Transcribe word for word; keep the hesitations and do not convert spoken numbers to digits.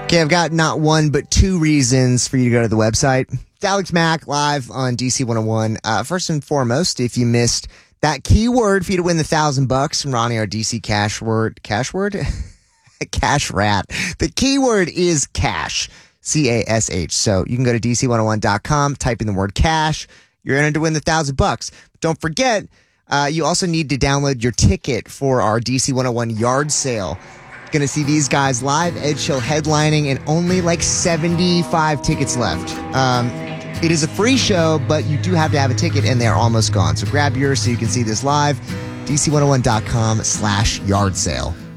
Okay, I've got not one, but two reasons for you to go to the website. It's Alex Mack live on D C one oh one. Uh, first and foremost, if you missed that keyword for you to win the thousand bucks from Ronnie, our D C cash word, cash word, cash rat. The keyword is cash, C A S H. So you can go to D C one oh one dot com, type in the word cash. You're entered to win the thousand bucks. Don't forget, uh, you also need to download your ticket for our D C one oh one yard sale. Going to see these guys live, Ed Chill headlining, and only like seventy-five tickets left. Um, it is a free show, but you do have to have a ticket, and they're almost gone. So grab yours so you can see this live. D C one oh one dot com slash yard sale.